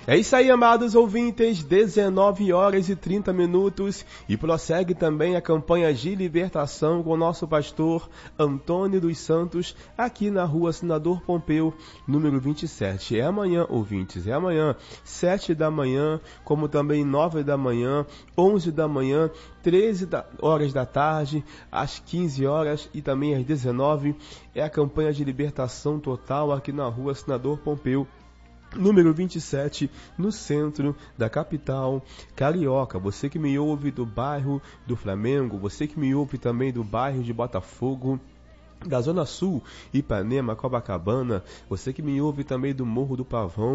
É isso aí, amados ouvintes, 19 horas e 30 minutos e prossegue também a campanha de libertação com o nosso pastor Antônio dos Santos, aqui na rua Senador Pompeu, número 27. É amanhã, ouvintes, é amanhã, 7 da manhã, como também 9 da manhã, 11 da manhã, 13 horas da tarde, às 15 horas e também às 19. É a campanha de libertação total aqui na rua Senador Pompeu, número 27, no centro da capital carioca. Você que me ouve do bairro do Flamengo, você que me ouve também do bairro de Botafogo, da Zona Sul, Ipanema, Copacabana, você que me ouve também do Morro do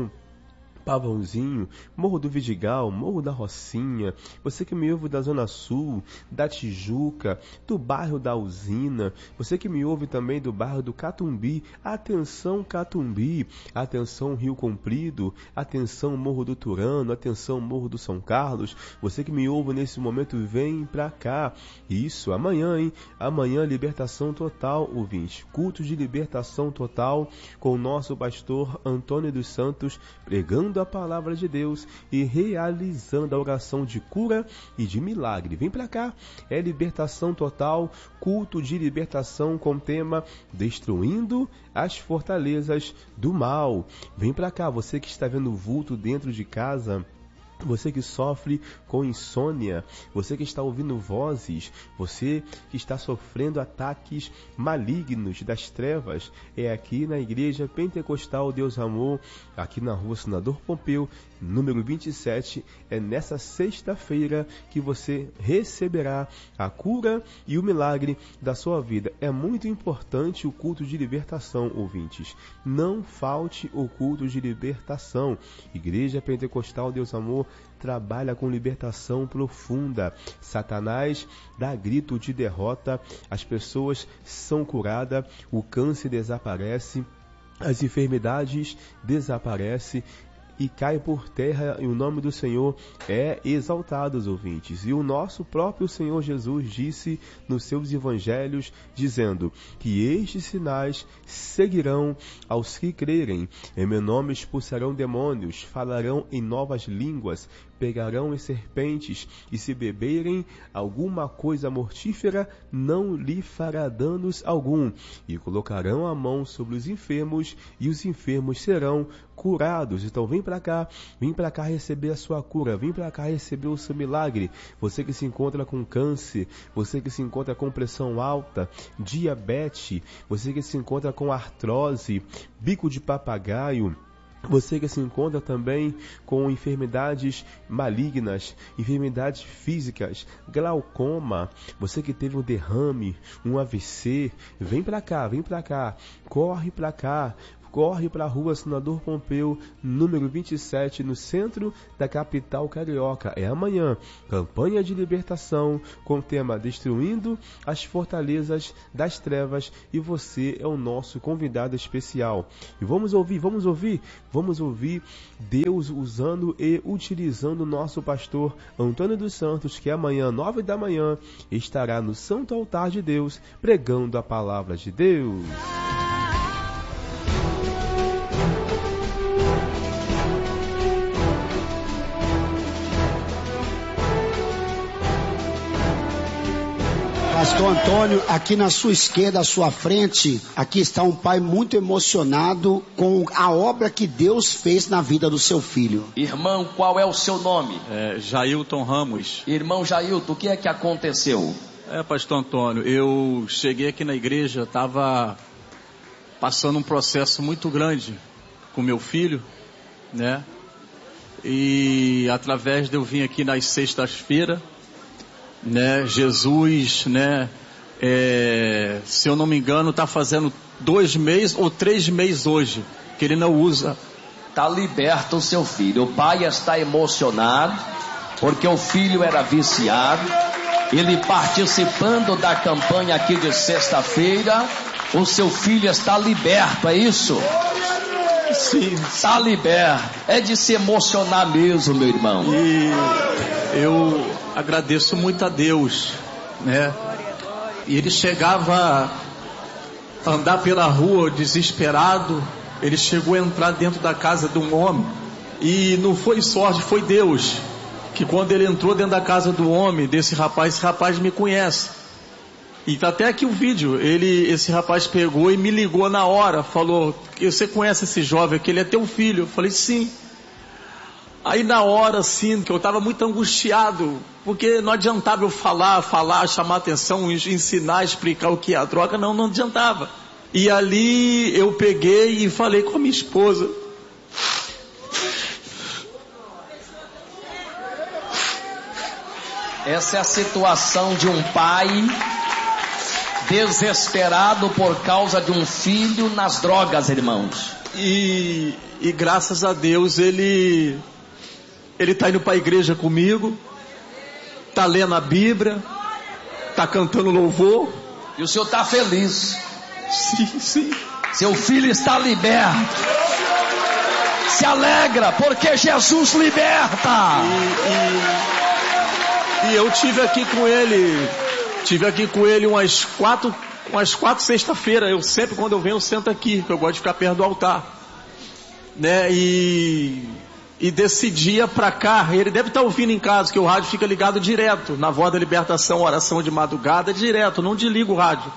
Pavãozinho, Morro do Vidigal, Morro da Rocinha, você que me ouve da Zona Sul, da Tijuca, do bairro da Usina, você que me ouve também do bairro do Catumbi, atenção Catumbi, atenção Rio Comprido, atenção Morro do Turano, atenção Morro do São Carlos, você que me ouve nesse momento, vem pra cá. Isso, amanhã, hein? Amanhã, libertação total, ouvinte, culto de libertação total com o nosso pastor Antônio dos Santos, pregando a palavra de Deus e realizando a oração de cura e de milagre. Vem pra cá, é libertação total, culto de libertação com o tema Destruindo as Fortalezas do Mal. Vem pra cá, você que está vendo vulto dentro de casa, você que sofre com insônia, você que está ouvindo vozes, você que está sofrendo ataques malignos das trevas, é aqui na Igreja Pentecostal Deus Amor, aqui na rua Senador Pompeu, número 27, é nessa sexta-feira que você receberá a cura e o milagre da sua vida. É muito importante o culto de libertação, ouvintes. Não falte o culto de libertação. Igreja Pentecostal Deus Amor trabalha com libertação profunda. Satanás dá grito de derrota, as pessoas são curadas, o câncer desaparece, as enfermidades desaparecem e cai por terra, e o nome do Senhor é exaltado, os ouvintes. E o nosso próprio Senhor Jesus disse nos seus evangelhos, dizendo que estes sinais seguirão aos que crerem. Em meu nome expulsarão demônios, falarão em novas línguas, pegarão em serpentes, e se beberem alguma coisa mortífera, não lhe fará danos algum. E colocarão a mão sobre os enfermos, e os enfermos serão curados. Então vem para cá receber a sua cura, vem para cá receber o seu milagre. Você que se encontra com câncer, você que se encontra com pressão alta, diabetes, você que se encontra com artrose, bico de papagaio, você que se encontra também com enfermidades malignas, enfermidades físicas, glaucoma, você que teve um derrame, um AVC, vem para cá, corre para cá. Corre para a rua Senador Pompeu, número 27, no centro da capital carioca. É amanhã, campanha de libertação com o tema Destruindo as Fortalezas das Trevas, e você é o nosso convidado especial. E vamos ouvir Deus usando e utilizando o nosso pastor Antônio dos Santos, que amanhã, 9 da manhã, estará no Santo Altar de Deus, pregando a palavra de Deus. Pastor Antônio, aqui na sua esquerda, à sua frente, aqui está um pai muito emocionado com a obra que Deus fez na vida do seu filho. Irmão, qual é o seu nome? Jailton Ramos. Irmão Jailton, o que é que aconteceu? Pastor Antônio, eu cheguei aqui na igreja, estava passando um processo muito grande com meu filho, né? E através de eu vir aqui nas sextas-feiras, né, Jesus, né, se eu não me engano, está fazendo 2 meses ou 3 meses hoje que ele não usa. Está liberto o seu filho. O pai está emocionado porque o filho era viciado. Ele participando da campanha aqui de sexta-feira, o seu filho está liberto, é isso? Sim. Está liberto. É de se emocionar mesmo, meu irmão. E eu agradeço muito a Deus, né? E ele chegava a andar pela rua desesperado. Ele chegou a entrar dentro da casa de um homem E não foi sorte, foi Deus, que quando ele entrou dentro da casa do homem, desse rapaz, esse rapaz me conhece. E tá até aqui o vídeo, esse rapaz pegou e me ligou na hora, falou: você conhece esse jovem aqui, ele é teu filho? Eu falei: sim. Aí na hora, assim, que eu estava muito angustiado, porque não adiantava eu falar, chamar atenção, ensinar, explicar o que é a droga, não adiantava. E ali eu peguei e falei com a minha esposa. Essa é a situação de um pai desesperado por causa de um filho nas drogas, irmãos. E graças a Deus ele está indo para a igreja comigo, está lendo a Bíblia, está cantando louvor. E o senhor está feliz? Sim. Seu filho está liberto. Se alegra, porque Jesus liberta. E eu tive aqui com ele umas quatro sexta-feira. Eu sempre, quando eu venho, eu sento aqui, porque eu gosto de ficar perto do altar, né? E desse dia pra cá, ele deve estar ouvindo em casa, que o rádio fica ligado direto, na Voz da Libertação, oração de madrugada, direto, não desliga o rádio.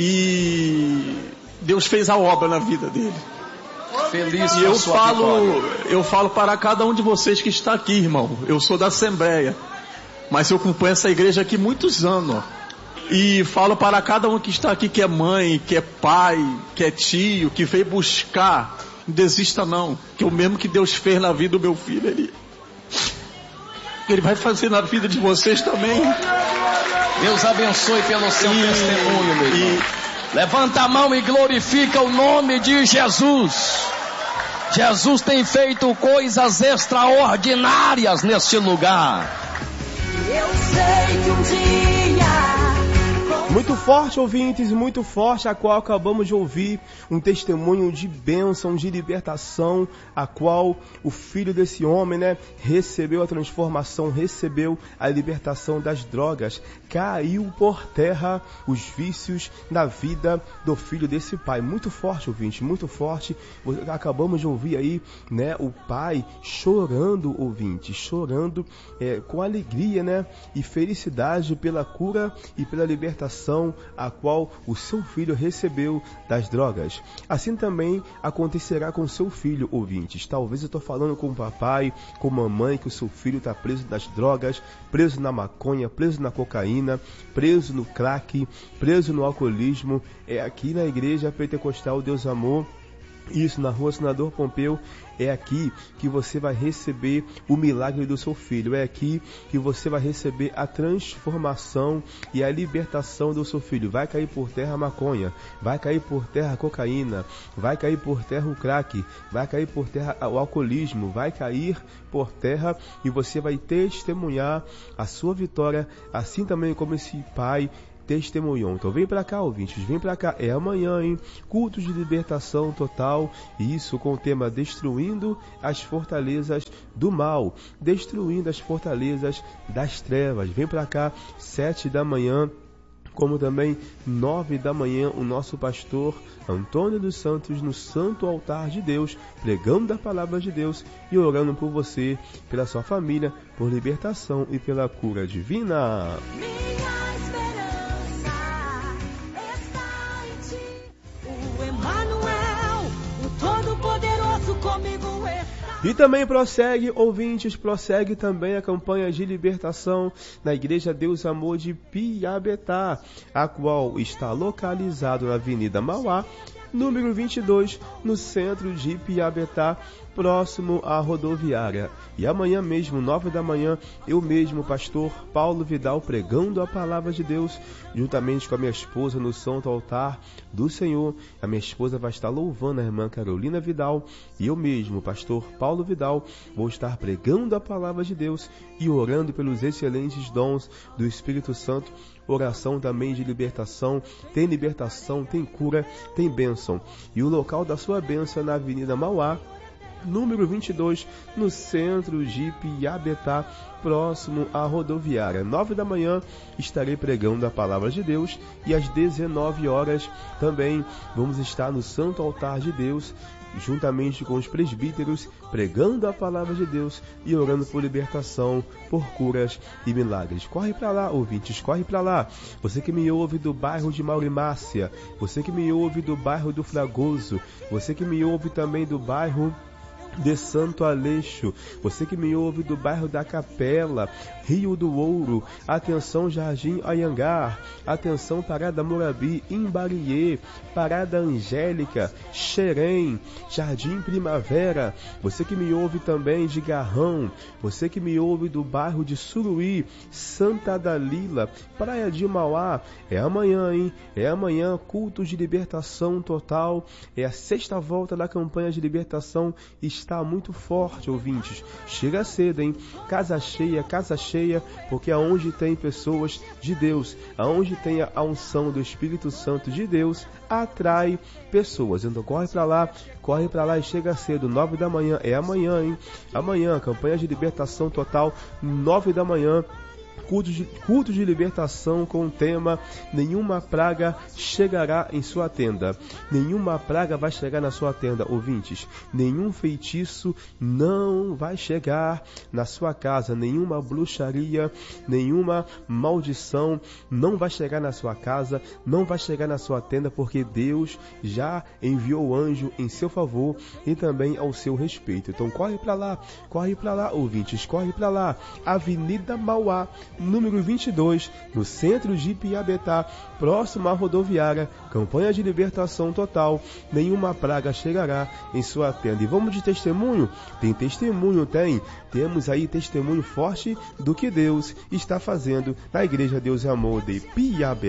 E Deus fez a obra na vida dele. Feliz e eu falo para cada um de vocês que está aqui, irmão. Eu sou da Assembleia, mas eu acompanho essa igreja aqui muitos anos, ó. E falo para cada um que está aqui, que é mãe, que é pai, que é tio, que veio buscar: não desista não, que o mesmo que Deus fez na vida do meu filho, Ele vai fazer na vida de vocês também. Deus abençoe pelo seu testemunho, meu irmão. Levanta a mão e glorifica o nome de Jesus. Jesus tem feito coisas extraordinárias neste lugar. Eu sei que um dia... Muito forte, ouvintes, muito forte, a qual acabamos de ouvir um testemunho de bênção, de libertação, a qual o filho desse homem, né, recebeu a transformação, recebeu a libertação das drogas, caiu por terra os vícios na vida do filho desse pai. Muito forte, ouvinte, muito forte. Acabamos de ouvir aí, né, o pai chorando, ouvinte, chorando com alegria, né, e felicidade pela cura e pela libertação a qual o seu filho recebeu das drogas. Assim também acontecerá com seu filho, ouvintes. Talvez eu estou falando com o papai, com a mamãe, que o seu filho está preso nas drogas, preso na maconha, preso na cocaína, preso no crack, preso no alcoolismo. É aqui na Igreja Pentecostal Deus Amor, isso, na Rua Senador Pompeu. É aqui que você vai receber o milagre do seu filho. É aqui que você vai receber a transformação e a libertação do seu filho. Vai cair por terra a maconha, vai cair por terra a cocaína, vai cair por terra o crack, vai cair por terra o alcoolismo, vai cair por terra e você vai testemunhar a sua vitória, assim também como esse pai testemunhou. Então vem pra cá, ouvintes, vem pra cá. É amanhã, hein? Culto de libertação total. Isso com o tema Destruindo as Fortalezas do Mal. Destruindo as Fortalezas das Trevas. Vem pra cá, 7 da manhã. Como também 9 da manhã, o nosso pastor Antônio dos Santos no Santo Altar de Deus, pregando a palavra de Deus e orando por você, pela sua família, por libertação e pela cura divina. E também prossegue, ouvintes, prossegue também a campanha de libertação na Igreja Deus Amor de Piabetá, a qual está localizado na Avenida Mauá, número 22, no centro de Piabetá, próximo à rodoviária. E amanhã mesmo, 9 da manhã, eu mesmo, pastor Paulo Vidal, pregando a palavra de Deus, juntamente com a minha esposa no Santo Altar do Senhor. A minha esposa vai estar louvando a irmã Carolina Vidal, e eu mesmo, pastor Paulo Vidal, vou estar pregando a palavra de Deus e orando pelos excelentes dons do Espírito Santo. Oração também de libertação, tem cura, tem bênção. E o local da sua bênção é na Avenida Mauá, número 22, no centro de Piabetá, próximo à rodoviária. 9 da manhã estarei pregando a palavra de Deus e às 19 horas também vamos estar no Santo Altar de Deus, juntamente com os presbíteros, pregando a palavra de Deus e orando por libertação, por curas e milagres. Corre para lá, ouvintes, corre para lá. Você que me ouve do bairro de Maurimácia, você que me ouve do bairro do Fragoso, você que me ouve também do bairro de Santo Aleixo, você que me ouve do bairro da Capela, Rio do Ouro, atenção Jardim Anhangar, atenção Parada Morabi, Imbariê, Parada Angélica, Xerém, Jardim Primavera, você que me ouve também de Garrão, você que me ouve do bairro de Suruí, Santa Dalila, Praia de Mauá, é amanhã, hein? É amanhã, culto de libertação total, é a 6ª volta da campanha de libertação, está muito forte, ouvintes. Chega cedo, hein? Casa cheia, porque aonde tem pessoas de Deus, aonde tem a unção do Espírito Santo de Deus, atrai pessoas. Então corre para lá e chega cedo. 9 da manhã, é amanhã, hein? Amanhã, campanha de libertação total, 9 da manhã. Culto de libertação com o tema Nenhuma praga chegará em sua tenda. Nenhuma praga vai chegar na sua tenda, ouvintes. Nenhum feitiço não vai chegar na sua casa. Nenhuma bruxaria, nenhuma maldição não vai chegar na sua casa, não vai chegar na sua tenda, porque Deus já enviou o anjo em seu favor e também ao seu respeito. Então corre para lá, ouvintes, corre para lá. Avenida Mauá, número 22, no centro de Piabetá, próximo à rodoviária, campanha de libertação total, nenhuma praga chegará em sua tenda. E vamos de testemunho? Tem testemunho, temos aí testemunho forte do que Deus está fazendo na Igreja Deus e Amor de Piabetá.